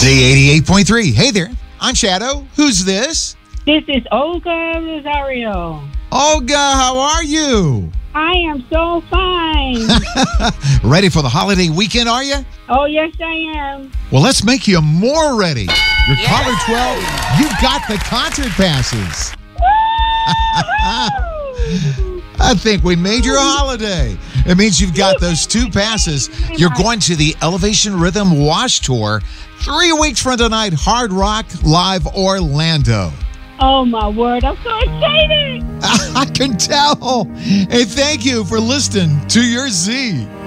Z88.3. Hey there, I'm Shadow. Who's this? This is Olga Rosario. Olga, how are you? I am so fine. Ready for the holiday weekend, are you? Oh, yes, I am. Well, let's make you more ready. You're caller 12. You've got the concert passes. I think we made your holiday. It means you've got those 2 passes. You're going to the Elevation Rhythm Wash Tour 3 weeks from tonight, Hard Rock Live Orlando. Oh, my word. I'm so excited. I can tell. Hey, thank you for listening to your Z.